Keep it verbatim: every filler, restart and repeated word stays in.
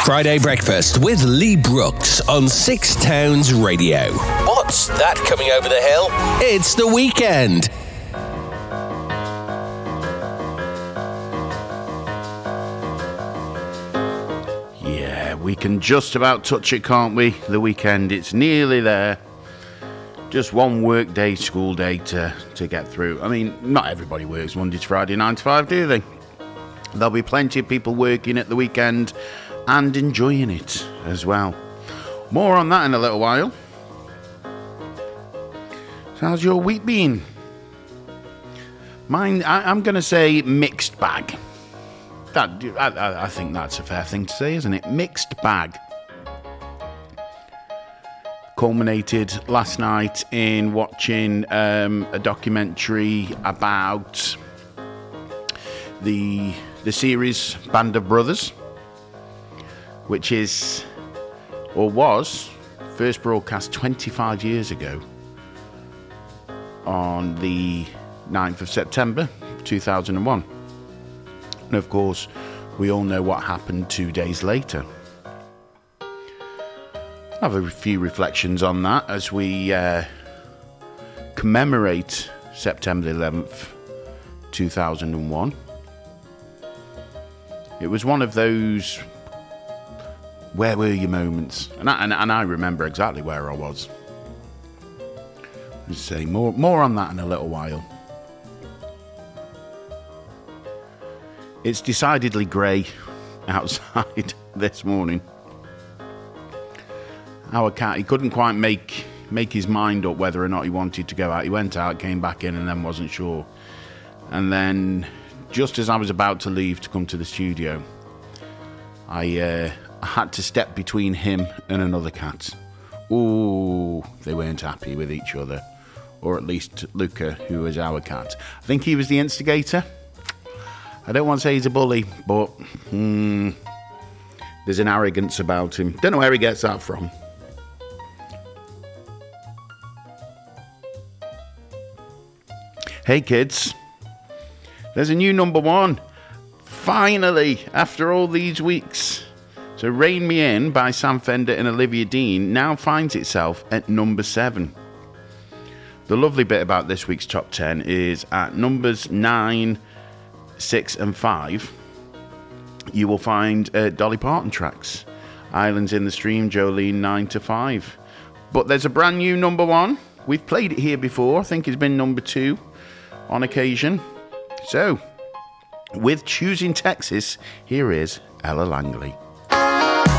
Friday Breakfast with Lee Brooks on Six Towns Radio. What's that coming over the hill? It's the weekend. Yeah, we can just about touch it, can't we? The weekend, it's nearly there. Just one work day, school day to, to get through. I mean, not everybody works Monday to Friday, nine to five, do they? There'll be plenty of people working at the weekend and enjoying it as well. More on that in a little while. So how's your week been? Mine, I, I'm going to say mixed bag. That I, I think that's a fair thing to say, isn't it? Mixed bag. Culminated last night in watching um, a documentary about the the series Band of Brothers, which is, or was, first broadcast twenty-five years ago on the ninth of September two thousand one. And of course, we all know what happened two days later. I have a few reflections on that as we uh, commemorate September eleventh, two thousand one. It was one of those where were you moments, and I, and, and I remember exactly where I was. Let's say more more on that in a little while. It's decidedly grey outside this morning. Our cat, he couldn't quite make make his mind up whether or not he wanted to go out. He went out, came back in, and then wasn't sure. And then, just as I was about to leave to come to the studio, I, uh, I had to step between him and another cat. Ooh, they weren't happy with each other. Or at least Luca, who was our cat. I think he was the instigator. I don't want to say he's a bully, but hmm, there's an arrogance about him. Don't know where he gets that from. Hey kids, there's a new number one. Finally, after all these weeks. So Rain Me In by Sam Fender and Olivia Dean now finds itself at number seven. The lovely bit about this week's top ten is at numbers nine, six and five, you will find uh, Dolly Parton tracks. Islands in the Stream, Jolene, nine to five. But there's a brand new number one. We've played it here before. I think it's been number two on occasion. So, with Choosing Texas, here is Ella Langley.